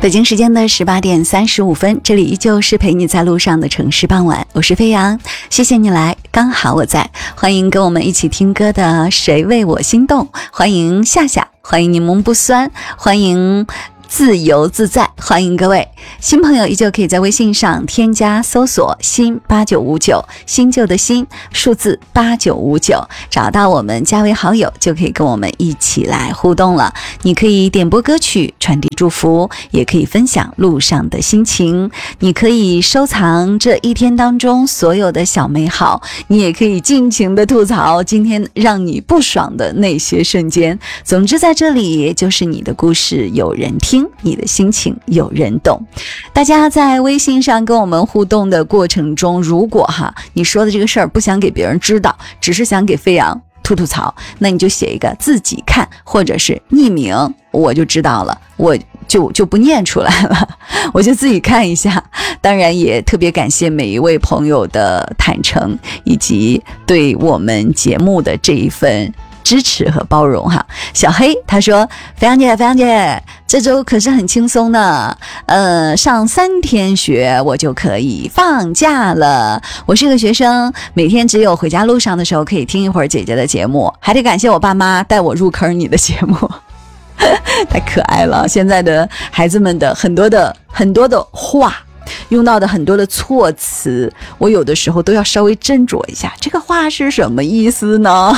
北京时间的18点35分，这里依旧是陪你在路上的城市傍晚，我是飞扬，谢谢你来，刚好我在，欢迎跟我们一起听歌的谁为我心动，欢迎夏夏，欢迎柠檬不酸，欢迎自由自在，欢迎各位新朋友，依旧可以在微信上添加搜索新8959，新旧的新，数字8959，找到我们加为好友，就可以跟我们一起来互动了。你可以点播歌曲，传递祝福，也可以分享路上的心情，你可以收藏这一天当中所有的小美好，你也可以尽情的吐槽今天让你不爽的那些瞬间。总之在这里就是你的故事有人听，你的心情有人懂。大家在微信上跟我们互动的过程中，如果你说的这个事儿不想给别人知道，只是想给飞扬吐吐槽，那你就写一个自己看，或者是匿名，我就知道了，我就不念出来了，我就自己看一下。当然也特别感谢每一位朋友的坦诚，以及对我们节目的这一份支持和包容哈。小黑他说，飞扬姐这周可是很轻松呢，上3天学我就可以放假了。我是个学生，每天只有回家路上的时候可以听一会儿姐姐的节目，还得感谢我爸妈带我入坑你的节目太可爱了。现在的孩子们的很多的话用到的很多的措辞，我有的时候都要稍微斟酌一下，这个话是什么意思呢？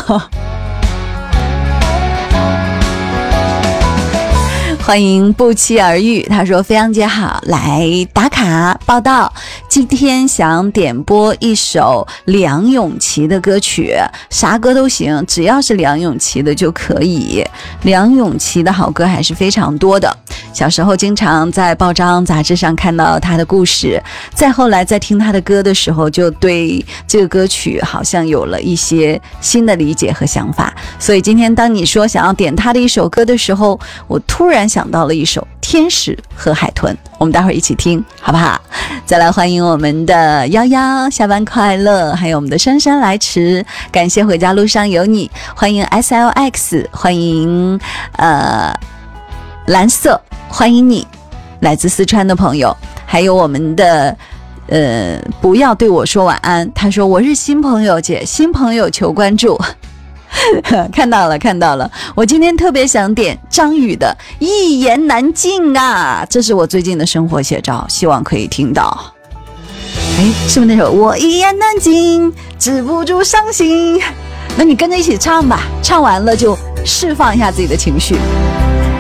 欢迎不期而遇，他说飞扬姐好，来打卡报道，今天想点播一首梁咏琪的歌曲，啥歌都行，只要是梁咏琪的就可以。梁咏琪的好歌还是非常多的，小时候经常在报章杂志上看到她的故事，再后来在听她的歌的时候，就对这个歌曲好像有了一些新的理解和想法。所以今天当你说想要点她的一首歌的时候，我突然想到了一首《天使和海豚》，我们待会儿一起听好不好？再来欢迎我们的夭夭，下班快乐，还有我们的姗姗来迟，感谢回家路上有你，欢迎 SLX， 欢迎蓝色，欢迎你来自四川的朋友，还有我们的不要对我说晚安，他说我是新朋友姐，新朋友求关注看到了，我今天特别想点张宇的一言难尽啊，这是我最近的生活写照，希望可以听到。是不是那首我一言难尽止不住伤心，那你跟着一起唱吧，唱完了就释放一下自己的情绪。